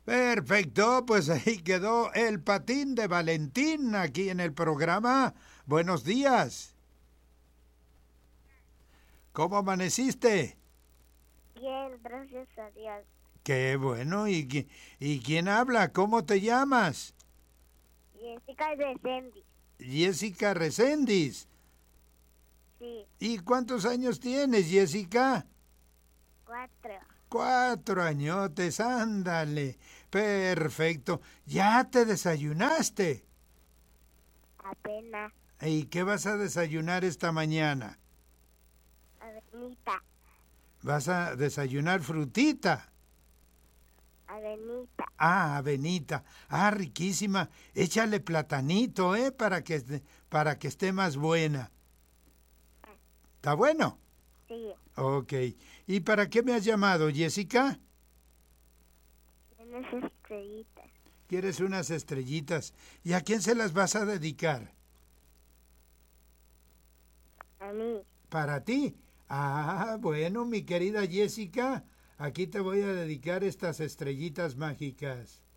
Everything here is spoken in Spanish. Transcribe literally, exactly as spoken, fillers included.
Perfecto, pues ahí quedó el patín de Valentín aquí en el programa. Buenos días. ¿Cómo amaneciste? Bien, gracias a Dios. Qué bueno. ¿Y, y quién habla? ¿Cómo te llamas? Jessica Reséndiz. Jessica Reséndiz. Sí. ¿Y cuántos años tienes, Jessica? Cuatro. Cuatro añotes, ándale. Perfecto. ¿Ya te desayunaste? Apenas. ¿Y qué vas a desayunar esta mañana? Avenita. ¿Vas a desayunar frutita? Avenita. Ah, avenita. Ah, riquísima. Échale platanito, ¿eh? Para que, para que esté más buena. ¿Está bueno? Sí. Ok. ¿Y para qué me has llamado, Jessica? Unas estrellitas. ¿Quieres unas estrellitas? ¿Y a quién se las vas a dedicar? A mí. ¿Para ti? Ah, bueno, mi querida Jessica, aquí te voy a dedicar estas estrellitas mágicas.